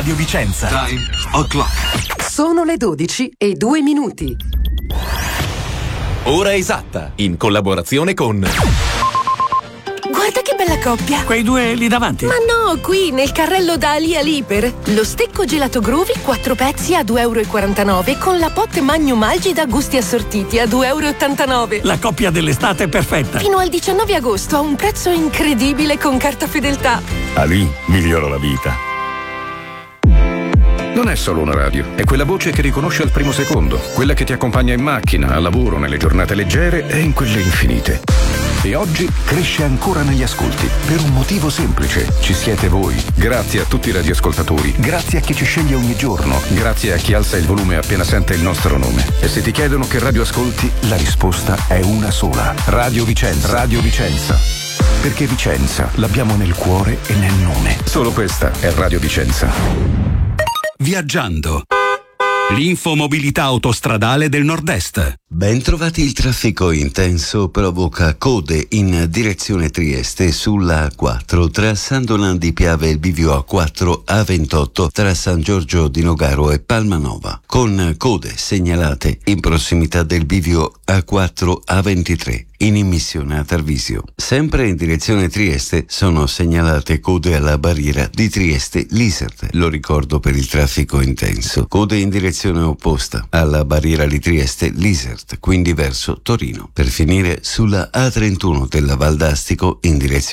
Radio Vicenza. Time o'clock. Sono le 12:02. Ora esatta, in collaborazione con... Guarda che bella coppia! Quei due lì davanti? Ma no, qui nel carrello da Ali Aliper. Lo stecco gelato Groovy 4 pezzi a €2,49 con la pot Magnum Algida gusti assortiti a €2,89. La coppia dell'estate è perfetta. Fino al 19 agosto a un prezzo incredibile con carta fedeltà. Ali migliora la vita. Non è solo una radio, è quella voce che riconosce al primo secondo, quella che ti accompagna in macchina, al lavoro, nelle giornate leggere e in quelle infinite. E oggi cresce ancora negli ascolti, per un motivo semplice. Ci siete voi. Grazie a tutti i radioascoltatori, grazie a chi ci sceglie ogni giorno, grazie a chi alza il volume appena sente il nostro nome. E se ti chiedono che radio ascolti, la risposta è una sola. Radio Vicenza. Radio Vicenza. Perché Vicenza l'abbiamo nel cuore e nel nome. Solo questa è Radio Vicenza. Viaggiando. L'infomobilità autostradale del Nord-Est. Bentrovati. Il traffico intenso provoca code in direzione Trieste sulla A4 tra San Donan di Piave e il bivio A4 A28 tra San Giorgio di Nogaro e Palmanova, con code segnalate in prossimità del bivio A4 A23 in immissione a Tarvisio. Sempre in direzione Trieste sono segnalate code alla barriera di Trieste-Lisert, lo ricordo per il traffico intenso. Code in direzione opposta alla barriera di Trieste-Lisert, quindi verso Torino. Per finire, sulla A31 della Valdastico in direzione